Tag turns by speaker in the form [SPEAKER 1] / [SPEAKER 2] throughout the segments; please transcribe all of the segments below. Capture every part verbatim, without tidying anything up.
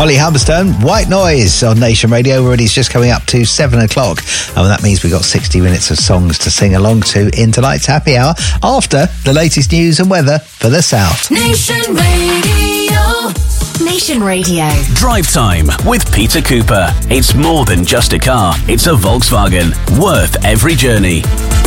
[SPEAKER 1] Holly Humberstone, White Noise on Nation Radio. Already it's just coming up to seven o'clock. And that means we've got sixty minutes of songs to sing along to in tonight's happy hour after the latest news and weather for the South.
[SPEAKER 2] Nation Radio. Nation Radio.
[SPEAKER 3] Drive Time with Peter Cooper. It's more than just a car. It's a Volkswagen. Worth every journey.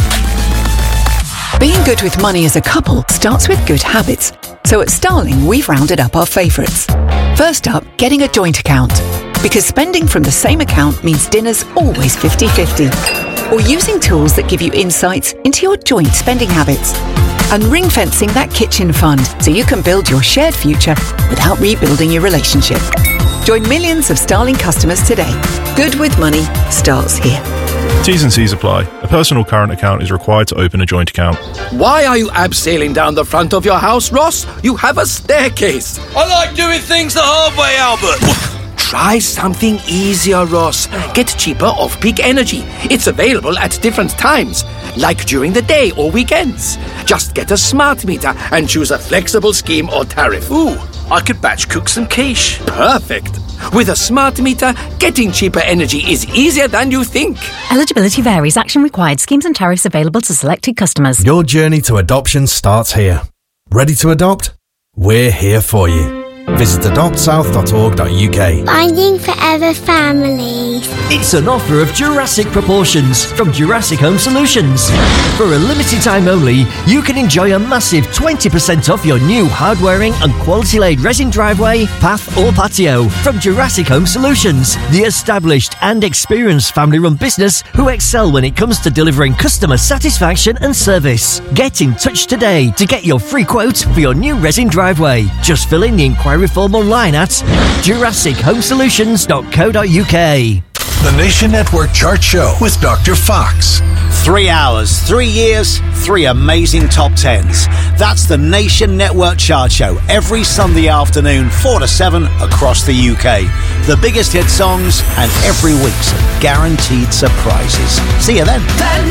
[SPEAKER 4] Being good with money as a couple starts with good habits. So at Starling, we've rounded up our favourites. First up, getting a joint account. Because spending from the same account means dinner's always fifty-fifty. Or using tools that give you insights into your joint spending habits. And ring-fencing that kitchen fund so you can build your shared future without rebuilding your relationship. Join millions of Starling customers today. Good with money starts here.
[SPEAKER 5] T's and C's apply. A personal current account is required to open a joint account.
[SPEAKER 6] Why are you abseiling down the front of your house, Ross? You have a staircase.
[SPEAKER 7] I like doing things the hard way, Albert.
[SPEAKER 6] Try something easier, Ross. Get cheaper off-peak energy. It's available at different times, like during the day or weekends. Just get a smart meter and choose a flexible scheme or tariff.
[SPEAKER 7] Ooh, I could batch cook some quiche.
[SPEAKER 6] Perfect. With a smart meter, getting cheaper energy is easier than you think.
[SPEAKER 8] Eligibility varies. Action required. Schemes and tariffs available to selected customers.
[SPEAKER 9] Your journey to adoption starts here. Ready to adopt? We're here for you. Visit adopt south dot org dot U K.
[SPEAKER 10] Finding forever families.
[SPEAKER 11] It's an offer of Jurassic proportions from Jurassic Home Solutions. For a limited time only, you can enjoy a massive twenty percent off your new hard-wearing and quality-laid resin driveway, path or patio from Jurassic Home Solutions, the established and experienced family-run business who excel when it comes to delivering customer satisfaction and service. Get in touch today to get your free quote for your new resin driveway. Just fill in the inquiry form online at jurassic home solutions dot co dot U K.
[SPEAKER 12] The Nation Network Chart Show with Doctor Fox.
[SPEAKER 13] Three hours, three years, three amazing top tens. That's the Nation Network Chart Show every Sunday afternoon, four to seven across the U K. The biggest hit songs and every week some guaranteed surprises. See you then.
[SPEAKER 2] The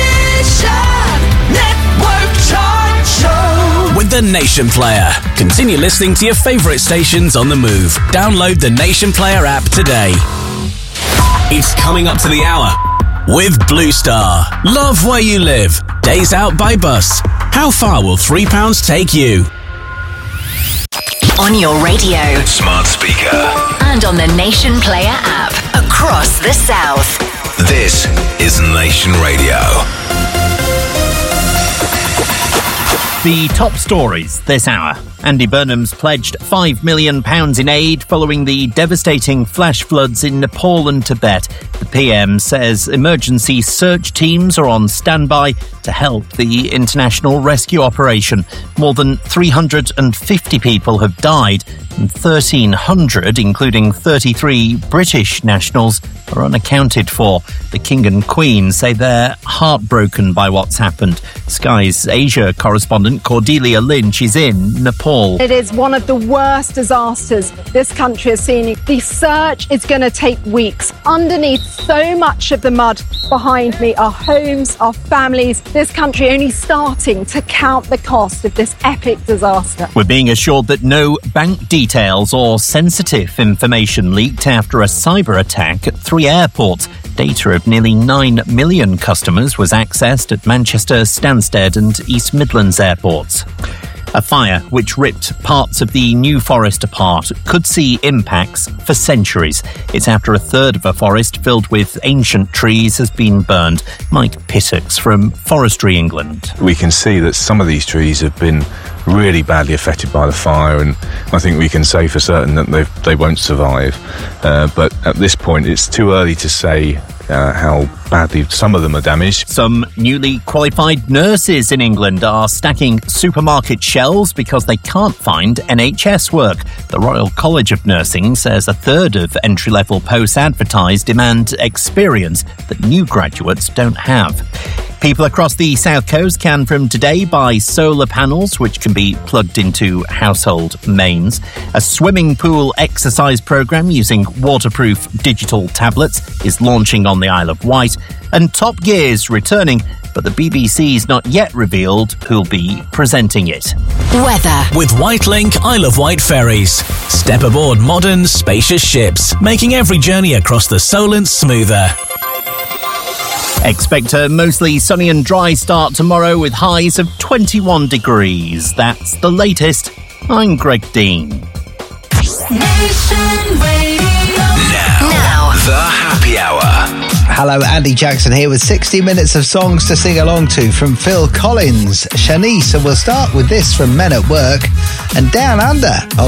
[SPEAKER 2] Nation Network Chart Show.
[SPEAKER 3] With the Nation Player. Continue listening to your favourite stations on the move. Download the Nation Player app today. It's coming up to the hour with Blue Star. Love where you live. Days out by bus. How far will three pounds take you?
[SPEAKER 2] On your radio.
[SPEAKER 12] Smart speaker.
[SPEAKER 2] And on the Nation Player app. Across the South.
[SPEAKER 12] This is Nation Radio.
[SPEAKER 14] The top stories this hour. Andy Burnham's pledged five million pounds in aid following the devastating flash floods in Nepal and Tibet. The P M says emergency search teams are on standby to help the international rescue operation. More than three hundred fifty people have died and thirteen hundred, including thirty-three British nationals, are unaccounted for. The King and Queen say they're heartbroken by what's happened. Sky's Asia correspondent Cordelia Lynch is in Nepal.
[SPEAKER 15] It is one of the worst disasters this country has seen. The search is going to take weeks. Underneath so much of the mud behind me are homes, are families. This country only starting to count the cost of this epic disaster.
[SPEAKER 14] We're being assured that no bank details or sensitive information leaked after a cyber attack at three airports. Data of nearly nine million customers was accessed at Manchester, Stansted and East Midlands airports. A fire which ripped parts of the New Forest apart could see impacts for centuries. It's after a third of a forest filled with ancient trees has been burned. Mike Pittocks from Forestry England.
[SPEAKER 16] We can see that some of these trees have been really badly affected by the fire, and I think we can say for certain that they they won't survive. Uh, but at this point, it's too early to say uh, how badly some of them are damaged.
[SPEAKER 14] Some newly qualified nurses in England are stacking supermarket shelves because they can't find N H S work. The Royal College of Nursing says a third of entry-level posts advertised demand experience that new graduates don't have. People across the South Coast can from today buy solar panels which can be plugged into household mains. A swimming pool exercise programme using waterproof digital tablets is launching on the Isle of Wight. And Top Gear's returning but the B B C's not yet revealed who'll be presenting it.
[SPEAKER 2] Weather.
[SPEAKER 3] With Whitelink, Isle of Wight ferries. Step aboard modern, spacious ships, making every journey across the Solent smoother.
[SPEAKER 14] Expect a mostly sunny and dry start tomorrow with highs of twenty-one degrees. That's the latest. I'm Greg Dean.
[SPEAKER 2] Nation Radio.
[SPEAKER 3] Now,
[SPEAKER 2] now,
[SPEAKER 3] the happy hour.
[SPEAKER 1] Hello, Andy Jackson here with sixty minutes of songs to sing along to from Phil Collins, Shanice, and we'll start with this from Men at Work and Down Under.